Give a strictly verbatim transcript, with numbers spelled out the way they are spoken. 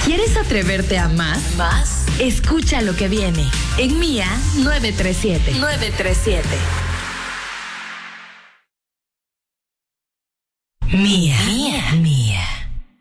¿Quieres atreverte a más? ¿Más? Escucha lo que viene en Mía nueve tres siete. nueve tres siete. Mía. Mía. Mía.